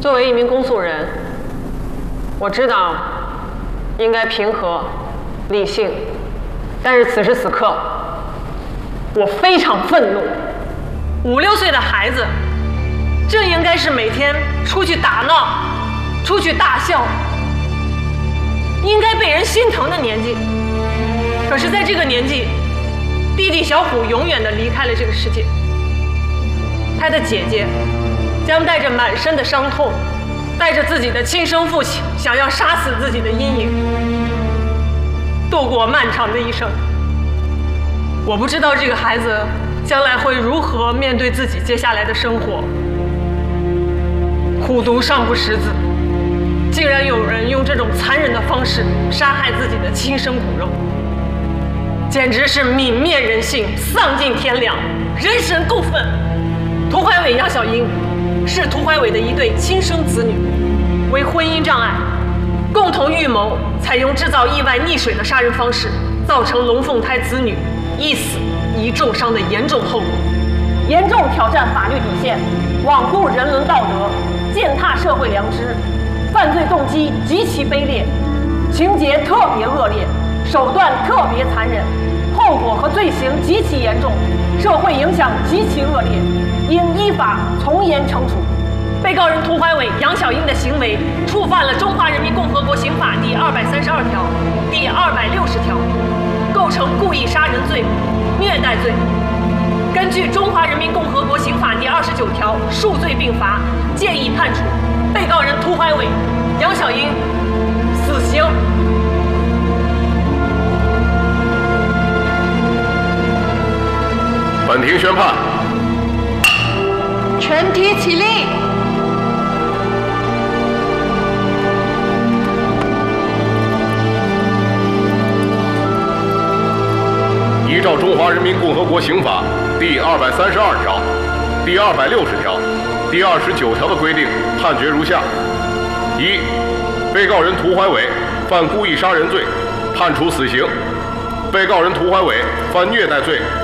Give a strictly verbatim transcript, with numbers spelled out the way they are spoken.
作为一名公诉人，我知道应该平和、理性，但是此时此刻，我非常愤怒。五六岁的孩子，正应该是每天出去打闹、出去大笑，应该被人心疼的年纪。可是，在这个年纪，弟弟小虎永远地离开了这个世界。他的姐姐将带着满身的伤痛，带着自己的亲生父亲想要杀死自己的阴影，度过漫长的一生。我不知道这个孩子将来会如何面对自己接下来的生活。苦毒尚不识字，竟然有人用这种残忍的方式杀害自己的亲生骨肉，简直是泯灭人性，丧尽天良，人神共愤。涂怀伟、杨晓英是涂怀伟的一对亲生子女，为婚姻障碍，共同预谋采用制造意外溺水的杀人方式，造成龙凤胎子女一死一重伤的严重后果，严重挑战法律底线，罔顾人伦道德，践踏社会良知，犯罪动机极其卑劣，情节特别恶劣，手段特别残忍，后果和罪行极其严重，社会影响极其恶劣，应依法从严惩处。被告人涂怀伟、杨晓英的行为触犯了《中华人民共和国刑法》第二百三十二条、第二百六十条，构成故意杀人罪、虐待罪。根据《中华人民共和国刑法》第二十九条，数罪并罚，建议判处被告人涂怀伟、杨晓英死刑。 本庭宣判。 全体起立。 依照《中华人民共和国刑法》第二百三十二条、第二百六十条、第二十九条的规定，判决如下：一、被告人涂怀伟犯故意杀人罪，判处死刑；被告人涂怀伟犯虐待罪，